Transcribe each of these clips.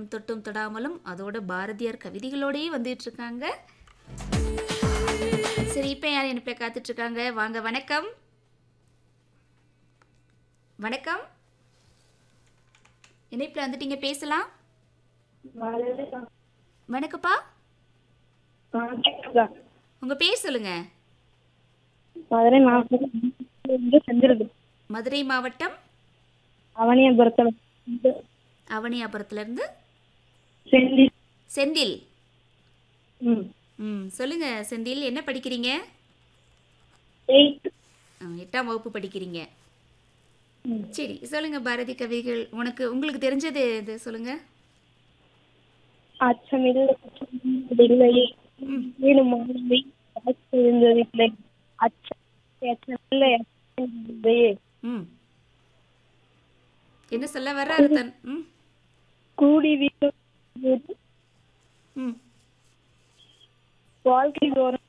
தொட்டும் தொடாமலும் அதோட பாரதியார் கவிதைகளோடயே வந்துட்டு இருக்காங்க. சரி, இப்போ யார் இணைப்பில் காத்துட்டு இருக்காங்க? வாங்க. வணக்கம். வணக்கம், இணைப்பில் வந்துட்டீங்க, பேசலாம். வணக்கப்பா, உங்க பேர் சொல்லுங்க. மதுரை மாவட்டம் செஞ்சிருது. மதுரை மாவட்டம் அவனியாபுரத்திலிருந்து செந்தில். செந்தில். ம். சொல்லுங்க செந்தில், என்ன படிக்கிறீங்க? 8th. 8ஆம் வகுப்பு படிக்கிறீங்க. சரி, சொல்லுங்க. பாரதி கவிகள் உங்களுக்கு தெரிஞ்சது இது சொல்லுங்க. அச்சமில்லை மாணவி இருந்ததில்லை. அச்சமில்லை என்ன சொல்ல வர்றாரு தன்? கூடி வீடும் வாழ்க்கை தோறும்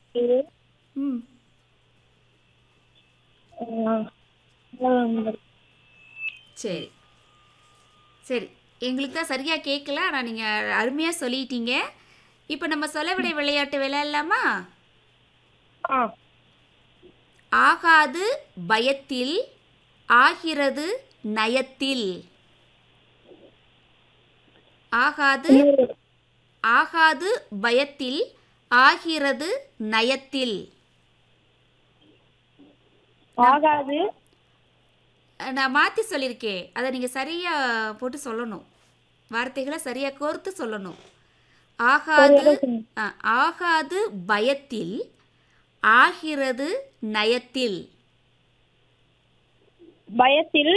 சரி சரி, எங்களுக்கு தான் சரியாக கேட்கல, ஆனால் நீங்கள் அருமையாக சொல்லிட்டீங்க. இப்போ நம்ம சொலவிடை விளையாட்டு விளையாடலாமா? ஆகாது பயத்தில் ஆகிறது நயத்தில். ஆகாது பயத்தில் ஆகிறது நயத்தில். ஆகாது, நான் மாற்றி சொல்லியிருக்கேன், அதை நீங்கள் சரியாக போட்டு சொல்லணும். வார்த்தைகளை சரியாக கோர்த்து சொல்லணும். ஆகாது பயத்தில் ஆகிறது நயத்தில். பயத்தில்.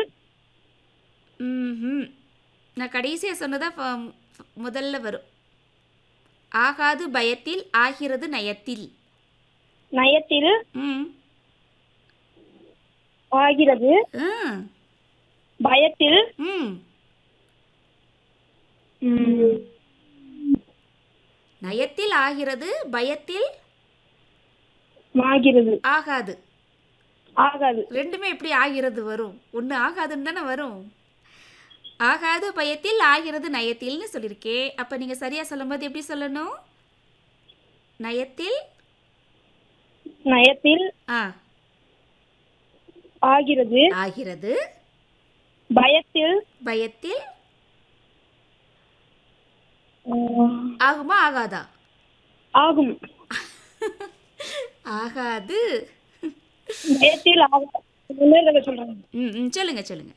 நான் கடைசியாக சொன்னதா முதல்ல வரும். ஆகாது பயத்தில் ஆகிறது நயத்தில். நயத்தில் ஆகிறது பயத்தில் நயத்தில் ஆகிறது பயத்தில் ஆகாது. ரெண்டுமே எப்படி ஆகிறது வரும்? ஒன்று ஆகாதுன்னு தானே வரும். ஆகாது பயத்தில் ஆகிறது நயத்தில்னு சொல்லியிருக்கேன். அப்போ நீங்கள் சரியாக சொல்லும்போது எப்படி சொல்லணும்? நயத்தில் ஆகிறது பயத்தில் ஆகுமா ஆகாதா? ஆகும். ஆகாது. சொல்லுங்க சொல்லுங்க.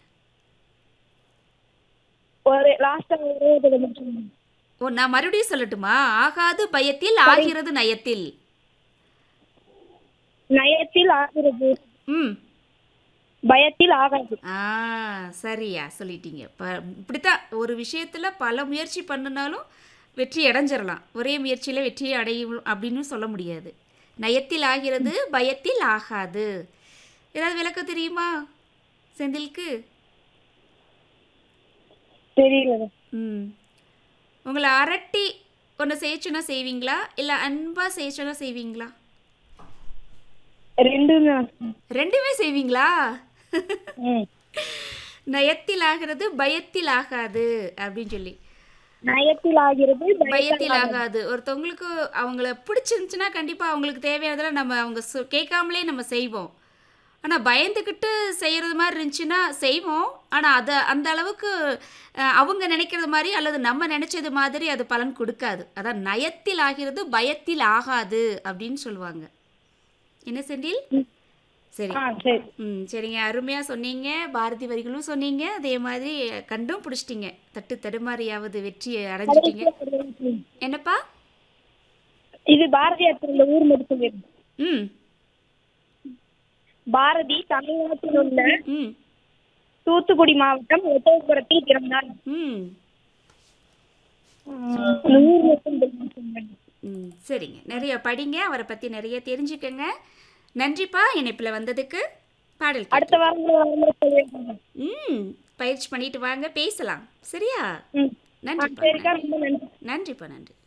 நான் மறுபடியும் சொல்லட்டுமா? ஆகாது பயத்தில் ஆகிறது நயத்தில். ஆகிறது பயத்தில் ஆகாது. சரியா சொல்லிட்டீங்க. இப்படித்தான் ஒரு விஷயத்துல பல முயற்சி பண்ணினாலும் வெற்றி அடைஞ்சிடலாம். ஒரே முயற்சியில வெற்றியை அடையும் அப்படின்னு சொல்ல முடியாது. நயத்தில் ஆகிறது பயத்தில் ஆகாது. ஏதாவது விளக்கம் தெரியுமா செந்திலுக்கு? தெரியல. உங்களை அரட்டி ஒன்று செய்யச்சுன்னா செய்வீங்களா, இல்லை அன்பா செய்யச்சுன்னா செய்வீங்களா? ரெண்டுமே செய்வீங்களா? நயத்தில் ஆகிறது பயத்தில் ஆகாது அப்படின்னு சொல்லி. நயத்தில் ஆகிறது பயத்தில் ஆகாது. ஒருத்தவங்களுக்கு அவங்கள பிடிச்சிருந்துச்சுன்னா கண்டிப்பாக அவங்களுக்கு தேவையானதெல்லாம் நம்ம அவங்க கேட்காமலே நம்ம செய்வோம். ஆனால் பயந்துக்கிட்டு செய்கிறது மாதிரி இருந்துச்சுன்னா செய்வோம். ஆனால் அதை அந்த அளவுக்கு அவங்க நினைக்கிறது மாதிரி அல்லது நம்ம நினச்சது மாதிரி அது பலன் கொடுக்காது. அதான் நயத்தில் ஆகிறது பயத்தில் ஆகாது அப்படின்னு சொல்லுவாங்க. என்ன செந்தில்? சரி. சரிங்க, அருமையாக சொன்னீங்க. பாரதி வரிகளும் சொன்னீங்க, அதே மாதிரி கண்டும் பிடிச்சிட்டிங்க. தட்டு தடுமாறியாவது வெற்றியை அடைஞ்சிட்டீங்க. என்னப்பா? இது பாரதியார் ஊர் மட்டும். பாரதி தமிழ்நாட்டில் உள்ள தூத்துக்குடி மாவட்டம் ஒட்டப்புரத்தில் பிறந்தார். சரிங்க, நிறைய படிங்க, அவரை பற்றி நிறைய தெரிஞ்சுக்கங்க. நன்றிப்பா இணைப்பில் வந்ததுக்கு. பாடல் அடுத்த வாரம் பயிற்சி பண்ணிட்டு வாங்க, பேசலாம். சரியா? நன்றிப்பா. நன்றி.